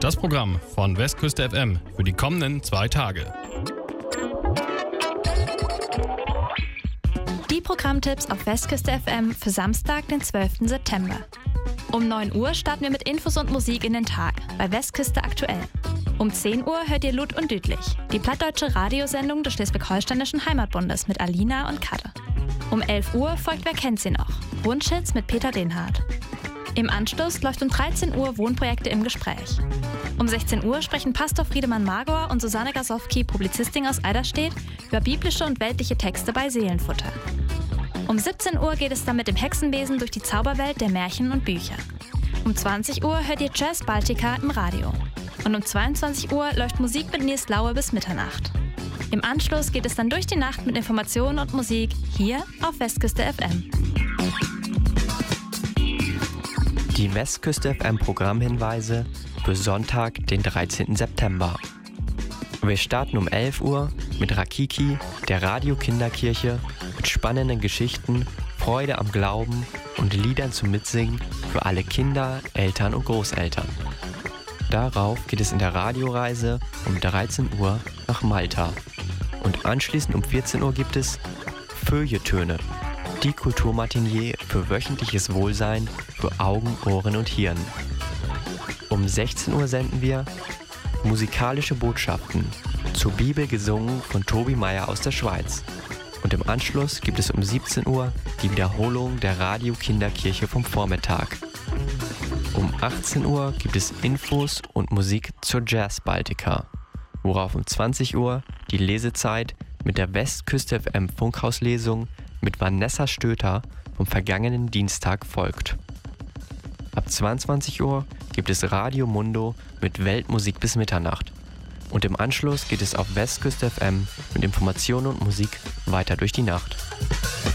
Das Programm von Westküste FM für die kommenden 2 Tage. Die Programmtipps auf Westküste FM für Samstag, den 12. September. Um 9 Uhr starten wir mit Infos und Musik in den Tag bei Westküste aktuell. Um 10 Uhr hört ihr Lud und Düdlich, die plattdeutsche Radiosendung des Schleswig-Holsteinischen Heimatbundes mit Alina und Kadde. Um 11 Uhr folgt Wer kennt sie noch? Wunschhits mit Peter Lehnhardt. Im Anschluss läuft um 13 Uhr Wohnprojekte im Gespräch. Um 16 Uhr sprechen Pastor Friedemann Magor und Susanne Gasowski, Publizistin aus Eiderstedt, über biblische und weltliche Texte bei Seelenfutter. Um 17 Uhr geht es dann mit dem Hexenbesen durch die Zauberwelt der Märchen und Bücher. Um 20 Uhr hört ihr Jazz Baltica im Radio. Und um 22 Uhr läuft Musik mit Nils Laue bis Mitternacht. Im Anschluss geht es dann durch die Nacht mit Informationen und Musik hier auf Westküste FM. Die Westküste FM Programmhinweise für Sonntag, den 13. September. Wir starten um 11 Uhr mit Rakiki, der Radio-Kinderkirche, mit spannenden Geschichten, Freude am Glauben und Liedern zum Mitsingen für alle Kinder, Eltern und Großeltern. Darauf geht es in der Radioreise um 13 Uhr nach Malta. Und anschließend um 14 Uhr gibt es Feuilletöne, die Kulturmatinee für wöchentliches Wohlsein für Augen, Ohren und Hirn. Um 16 Uhr senden wir Musikalische Botschaften, zur Bibel gesungen von Tobi Meyer aus der Schweiz. Und im Anschluss gibt es um 17 Uhr die Wiederholung der Radio-Kinderkirche vom Vormittag. Um 18 Uhr gibt es Infos und Musik zur Jazz Baltica, worauf um 20 Uhr die Lesezeit mit der Westküste FM Funkhauslesung mit Vanessa Stöter vom vergangenen Dienstag folgt. Ab 22 Uhr gibt es Radio Mundo mit Weltmusik bis Mitternacht. Und im Anschluss geht es auf Westküste FM mit Informationen und Musik weiter durch die Nacht.